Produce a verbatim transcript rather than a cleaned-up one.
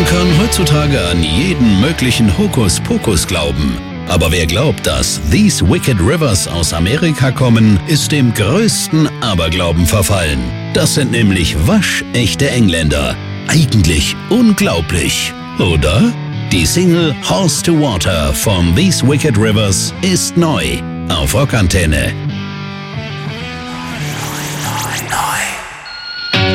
kann heutzutage an jeden möglichen Hokuspokus glauben. Aber wer glaubt, dass These Wicked Rivers aus Amerika kommen, ist dem größten Aberglauben verfallen. Das sind nämlich waschechte Engländer. Eigentlich unglaublich, oder? Die Single Horse to Water von These Wicked Rivers ist neu auf Rockantenne.